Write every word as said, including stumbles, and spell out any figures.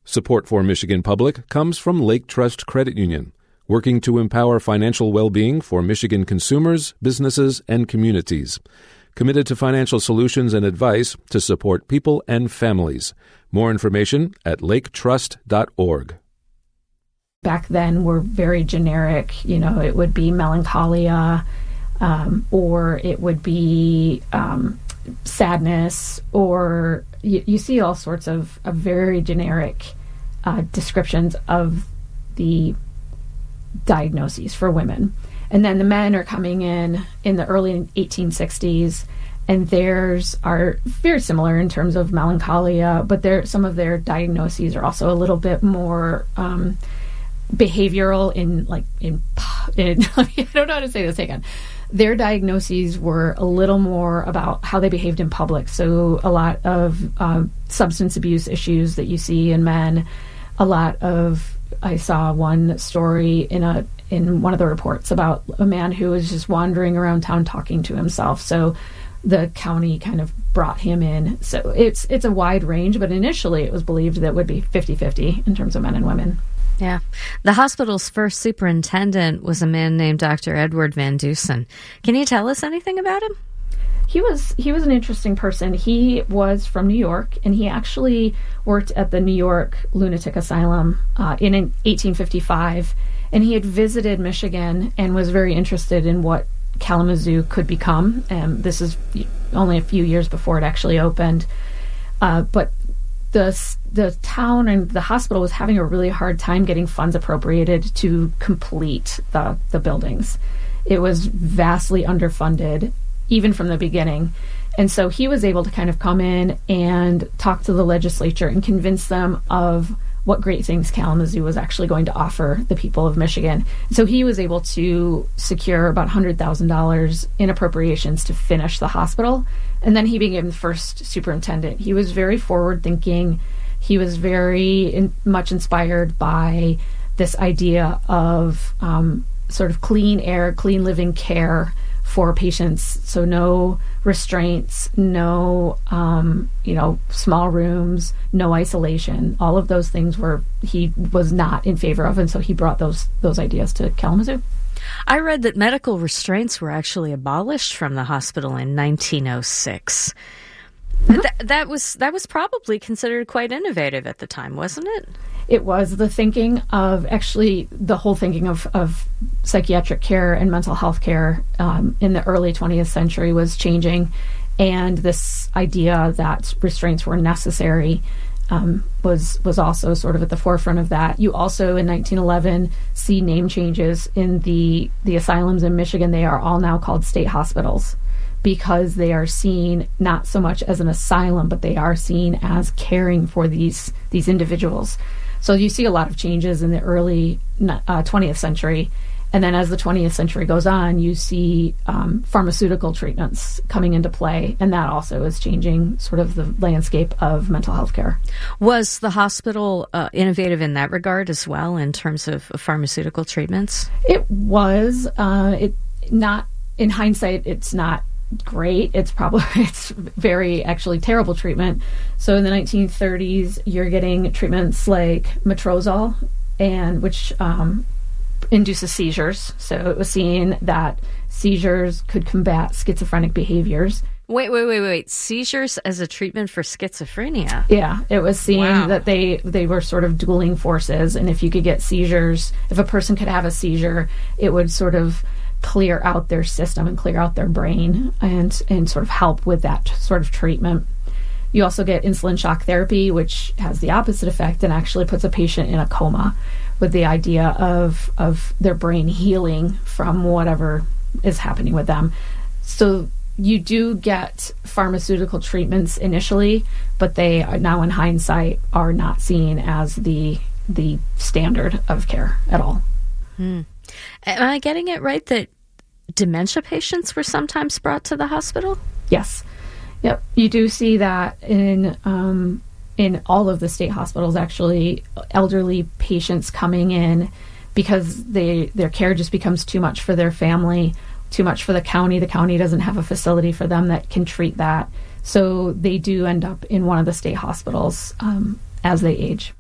Support for Michigan Public comes from Lake Trust Credit Union, working to empower financial well-being for Michigan consumers, businesses, and communities. Committed to financial solutions and advice to support people and families. More information at lake trust dot org. Back then were very generic. You know, it would be melancholia, um, or it would be um, sadness, or you, you see all sorts of, of very generic uh, descriptions of the diagnoses for women. And then the men are coming in in the early eighteen sixties, and theirs are very similar in terms of melancholia, but their some of their diagnoses are also a little bit more um, behavioral in like in, in I don't know how to say this again. Their diagnoses were a little more about how they behaved in public. So a lot of uh, substance abuse issues that you see in men, a lot of, I saw one story in a in one of the reports about a man who was just wandering around town talking to himself. So the county kind of brought him in. So it's it's a wide range, but initially it was believed that it would be fifty-fifty in terms of men and women. Yeah. The hospital's first superintendent was a man named Doctor Edward Van Dusen. Can you tell us anything about him? He was he was an interesting person. He was from New York, and he actually worked at the New York Lunatic Asylum uh, in eighteen fifty-five, and he had visited Michigan and was very interested in what Kalamazoo could become. And this is only a few years before it actually opened. Uh, but the the town and the hospital was having a really hard time getting funds appropriated to complete the, the buildings. It was vastly underfunded, even from the beginning. And so he was able to kind of come in and talk to the legislature and convince them of what great things Kalamazoo was actually going to offer the people of Michigan. So he was able to secure about one hundred thousand dollars in appropriations to finish the hospital. And then he became the first superintendent. He was very forward-thinking. He was very in, much inspired by this idea of um, sort of clean air, clean living care for patients. So no restraints, no, um, you know, small rooms, no isolation. All of those things were he was not in favor of, and so he brought those those ideas to Kalamazoo. I read that medical restraints were actually abolished from the hospital in nineteen oh six. Mm-hmm. Th- that was that was probably considered quite innovative at the time, wasn't it? It was. The thinking of actually the whole thinking of, of psychiatric care and mental health care um, in the early twentieth century was changing, and this idea that restraints were necessary um, was was also sort of at the forefront of that. You also in nineteen eleven see name changes in the the asylums in Michigan. They are all now called state hospitals, because they are seen not so much as an asylum, but they are seen as caring for these these individuals. So you see a lot of changes in the early uh, twentieth century. And then as the twentieth century goes on, you see um, pharmaceutical treatments coming into play. And that also is changing sort of the landscape of mental health care. Was the hospital uh, innovative in that regard as well, in terms of, of pharmaceutical treatments? It was. Uh, it not in hindsight, it's not great. It's probably it's very actually terrible treatment. So in the nineteen thirties, you're getting treatments like Matrozole, and which um, induces seizures. So it was seen that seizures could combat schizophrenic behaviors. Wait, wait, wait, wait. Seizures as a treatment for schizophrenia? Yeah, it was seen Wow. that they, they were sort of dueling forces. And if you could get seizures, if a person could have a seizure, it would sort of clear out their system and clear out their brain and, and sort of help with that sort of treatment. You also get insulin shock therapy, which has the opposite effect and actually puts a patient in a coma, with the idea of of their brain healing from whatever is happening with them. So you do get pharmaceutical treatments initially, but they are now in hindsight are not seen as the the standard of care at all. Hmm. Am I getting it right that dementia patients were sometimes brought to the hospital? Yes. Yep. You do see that in um, in all of the state hospitals, actually, elderly patients coming in because they their care just becomes too much for their family, too much for the county. The county doesn't have a facility for them that can treat that. So they do end up in one of the state hospitals um, as they age.